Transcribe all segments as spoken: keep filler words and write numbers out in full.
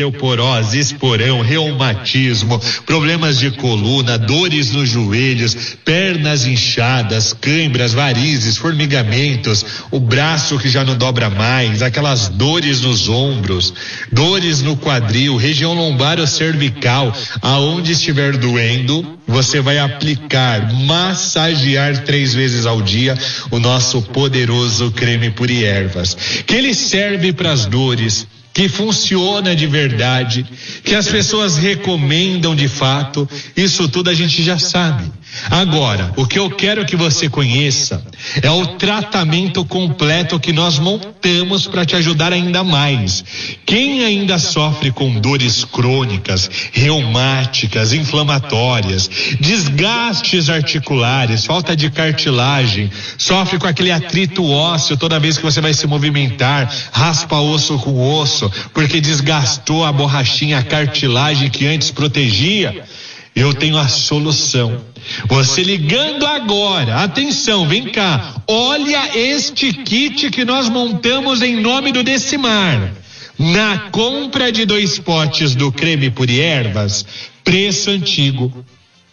osteoporose, esporão, reumatismo, problemas de coluna, dores nos joelhos, pernas inchadas, câimbras, varizes, formigamentos, o braço que já não dobra mais, aquelas dores nos ombros, dores no quadril, região lombar ou cervical, aonde estiver doendo, você vai aplicar, massagear três vezes ao dia o nosso poderoso creme Puri Ervas, que ele serve para as dores, que funciona de verdade, que as pessoas recomendam de fato. Isso tudo a gente já sabe. Agora, o que eu quero que você conheça é o tratamento completo que nós montamos para te ajudar ainda mais. Quem ainda sofre com dores crônicas, reumáticas, inflamatórias, desgastes articulares, falta de cartilagem, sofre com aquele atrito ósseo toda vez que você vai se movimentar, raspa osso com osso, porque desgastou a borrachinha, a cartilagem que antes protegia, eu tenho a solução. Você ligando agora, atenção, vem cá, olha este kit que nós montamos em nome do Decimar. Na compra de dois potes do creme Puri Ervas, preço antigo,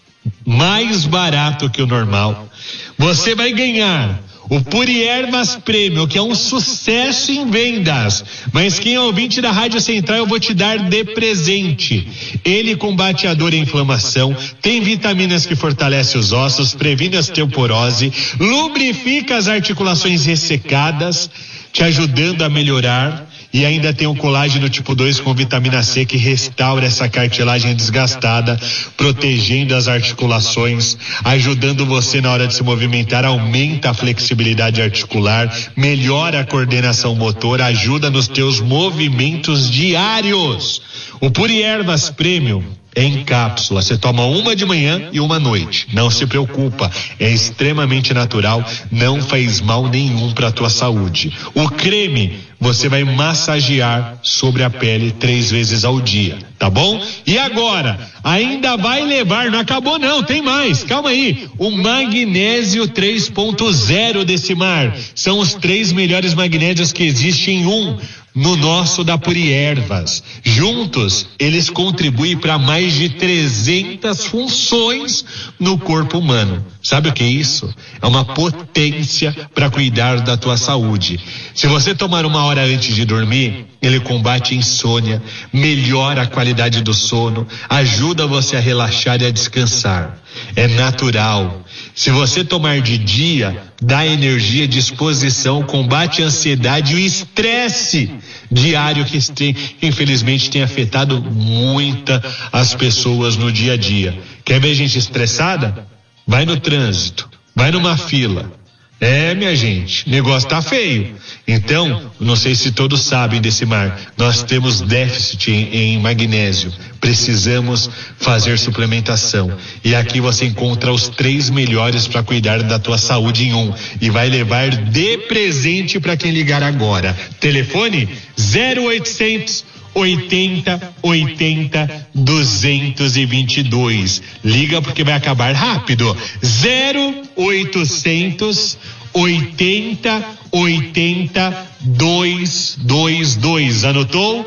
mais barato que o normal, você vai ganhar o Puri Ervas Premium, que é um sucesso em vendas, mas quem é ouvinte da Rádio Central eu vou te dar de presente. Ele combate a dor e a inflamação, tem vitaminas que fortalecem os ossos, previne a osteoporose, lubrifica as articulações ressecadas, te ajudando a melhorar, e ainda tem o colágeno tipo dois com vitamina C que restaura essa cartilagem desgastada, protegendo as articulações, ajudando você na hora de se movimentar, aumenta a flexibilidade articular, melhora a coordenação motora, ajuda nos teus movimentos diários. O Puri Ervas Premium é em cápsula, você toma uma de manhã e uma à noite, não se preocupa, é extremamente natural, não faz mal nenhum para a tua saúde. O creme você vai massagear sobre a pele três vezes ao dia, tá bom? E agora, ainda vai levar, não acabou não, tem mais, calma aí, o magnésio três ponto zero Decimar, são os três melhores magnésios que existem em um, no nosso da Puri Ervas. Juntos, eles contribuem para mais de trezentas funções no corpo humano. Sabe o que é isso? É uma potência para cuidar da tua saúde. Se você tomar uma hora antes de dormir, ele combate insônia, melhora a qualidade do sono, ajuda você a relaxar e a descansar. É natural. Se você tomar de dia, dá energia, disposição, combate a ansiedade e o estresse diário que tem, infelizmente tem afetado muita as pessoas no dia a dia. Quer ver gente estressada? Vai no trânsito, vai numa fila. É, minha gente, negócio tá feio. Então, não sei se todos sabem Decimar, nós temos déficit em, em magnésio. Precisamos fazer suplementação. E aqui você encontra os três melhores para cuidar da tua saúde em um. E vai levar de presente para quem ligar agora. Telefone zero oitocentos oitenta, oitenta, duzentos e vinte e dois. Liga porque vai acabar rápido. zero oitocentos oitenta, oitenta, duzentos e vinte e dois. Anotou?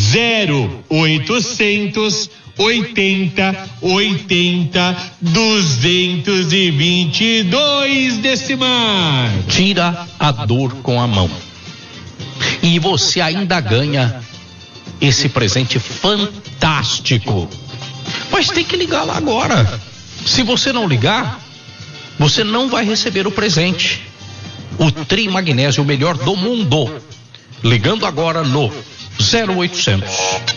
zero oitocentos oitenta, oitenta, duzentos e vinte e dois. Decimar. Tira a dor com a mão. E você ainda ganha esse presente fantástico. Mas tem que ligar lá agora. Se você não ligar, você não vai receber o presente. O Tri Magnésio, o melhor do mundo. Ligando agora no zero oitocentos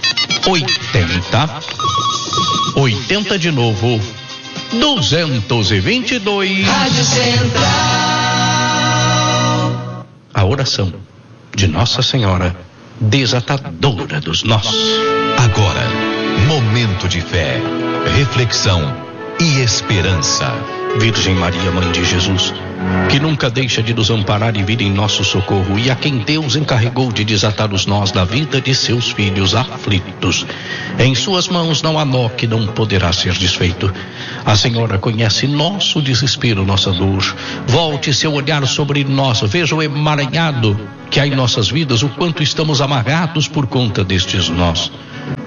oitenta, oitenta de novo, duzentos e vinte e dois. Rádio Central. A oração de Nossa Senhora, desatadora dos nós. Agora, momento de fé, reflexão e esperança. Virgem Maria, Mãe de Jesus, que nunca deixa de nos amparar e vir em nosso socorro, e a quem Deus encarregou de desatar os nós da vida de seus filhos aflitos. Em suas mãos não há nó que não poderá ser desfeito. A Senhora conhece nosso desespero, nossa dor. Volte seu olhar sobre nós, veja o emaranhado que há em nossas vidas, o quanto estamos amarrados por conta destes nós.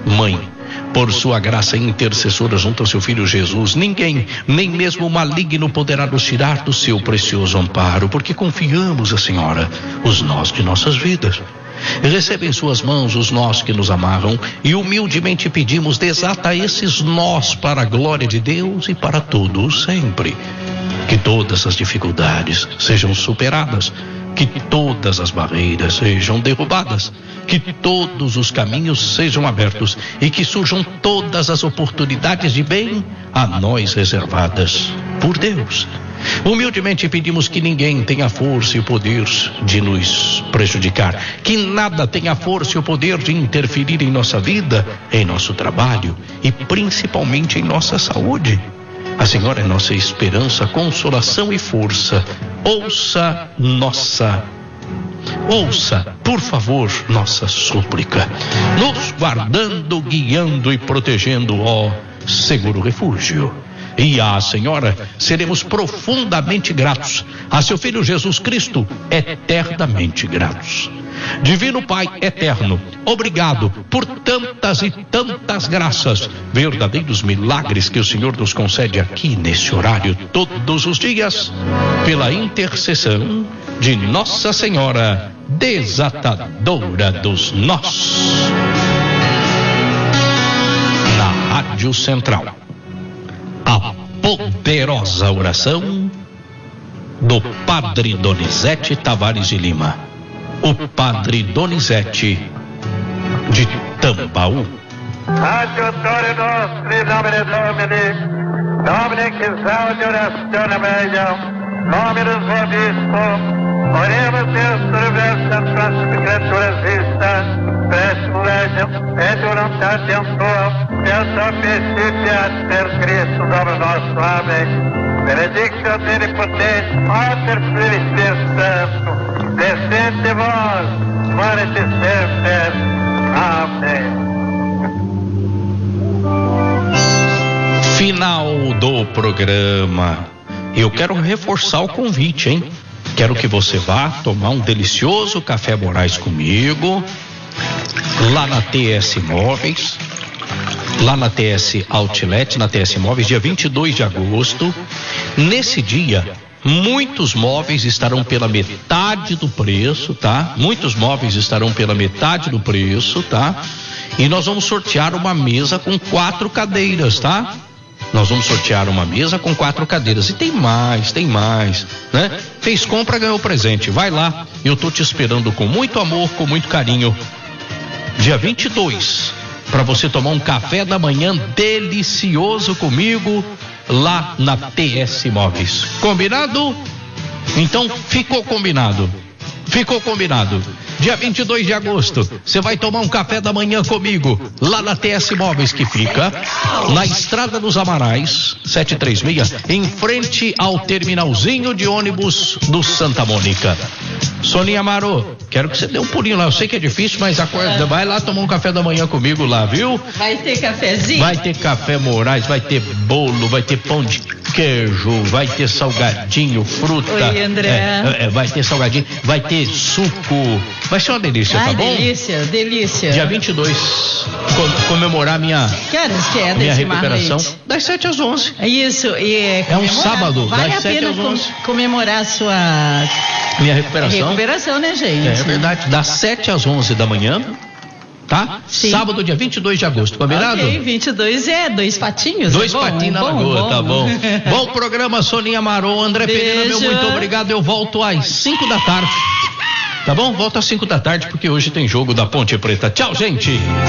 Mãe, por sua graça intercessora junto ao seu Filho Jesus, ninguém, nem mesmo o maligno, poderá nos tirar do seu precioso amparo, porque confiamos a Senhora os nós de nossas vidas. Receba em suas mãos os nós que nos amarram e humildemente pedimos: desata esses nós para a glória de Deus e para todos sempre. Que todas as dificuldades sejam superadas, que todas as barreiras sejam derrubadas, que todos os caminhos sejam abertos e que surjam todas as oportunidades de bem a nós reservadas por Deus. Humildemente pedimos que ninguém tenha força e o poder de nos prejudicar, que nada tenha força e o poder de interferir em nossa vida, em nosso trabalho e principalmente em nossa saúde. A Senhora é nossa esperança, consolação e força. Ouça nossa, ouça, por favor, nossa súplica, nos guardando, guiando e protegendo, ó seguro refúgio. E à Senhora seremos profundamente gratos, a seu Filho Jesus Cristo eternamente gratos. Divino Pai eterno, obrigado por tantas e tantas graças, verdadeiros milagres que o Senhor nos concede aqui nesse horário todos os dias, pela intercessão de Nossa Senhora Desatadora dos Nós. Na Rádio Central, a poderosa oração do Padre Donizete Tavares de Lima, o Padre Donizete de Tambaú. Aiutore nostri, nomine Domini, Domine che salve orazione meglio, nomine Obispo, oremos Deus attraverso a nossas criaturas vistas, préstimo legem, et voluntate Deum tuo, et sapientitia per Cristo, Domine nosso. Amém. Benedictio Omnipotens, Pater, Filii e Spiritus Sancto, descende vós, morete sempre. Amém. Final do programa. Eu quero reforçar o convite, hein? Quero que você vá tomar um delicioso café Moraes comigo, lá na T S Móveis, lá na T S Outlet, na T S Móveis, dia vinte e dois de agosto. Nesse dia, muitos móveis estarão pela metade do preço, tá? Muitos móveis estarão pela metade do preço, tá? E nós vamos sortear uma mesa com quatro cadeiras, tá? Nós vamos sortear uma mesa com quatro cadeiras. E tem mais, tem mais, né? Fez compra, ganhou presente. Vai lá, eu tô te esperando com muito amor, com muito carinho. Dia vinte e dois, para você tomar um café da manhã delicioso comigo lá na T S Móveis. Combinado? Então ficou combinado. Ficou combinado. Dia vinte e dois de agosto, você vai tomar um café da manhã comigo, lá na T S Móveis, que fica na Estrada dos Amarais, setecentos e trinta e seis, em frente ao terminalzinho de ônibus do Santa Mônica. Soninha Marô, quero que você dê um pulinho lá. Eu sei que é difícil, mas acorda, vai lá tomar um café da manhã comigo lá, viu? Vai ter cafezinho? Vai ter café Moraes, vai ter bolo, vai ter pão de queijo, vai ter salgadinho, fruta. Oi, André. É, é, vai ter salgadinho, vai ter suco. Vai ser uma delícia, Ai, tá bom? delícia, delícia. Dia vinte e dois, com, comemorar minha, que horas que é minha desse recuperação. Marleite? Das sete às onze. É isso, e é, É um sábado, vale das a sete pena às onze. com, comemorar a sua Minha recuperação. recuperação, né, gente? É, é verdade, das sete às onze da manhã, tá? Sim. Sábado, dia vinte e dois de agosto, combinado? Ok, vinte e dois é dois patinhos. Dois é bom, patinhos na bom, lagoa, bom. tá bom. Bom programa, Soninha Marô, André Beijo. Pereira, meu muito obrigado. Eu volto às cinco da tarde. Tá bom? Volto às cinco da tarde, porque hoje tem jogo da Ponte Preta. Tchau, gente.